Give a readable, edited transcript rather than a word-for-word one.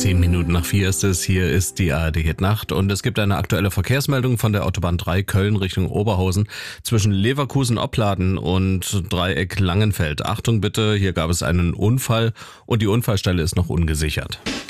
10:10 ist es, hier ist die ARD Hit Nacht und es gibt eine aktuelle Verkehrsmeldung von der Autobahn 3 Köln Richtung Oberhausen zwischen Leverkusen-Opladen und Dreieck Langenfeld. Achtung bitte, hier gab es einen Unfall und die Unfallstelle ist noch ungesichert.